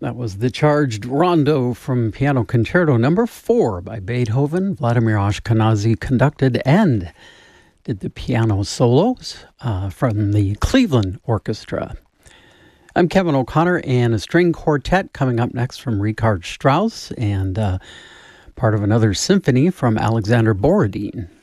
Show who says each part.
Speaker 1: That was the Charged Rondo from Piano Concerto Number 4 by Beethoven. Vladimir Ashkenazy conducted and did the piano solos from the Cleveland Orchestra. I'm Kevin O'Connor, and a string quartet coming up next from Richard Strauss, and part of another symphony from Alexander Borodin.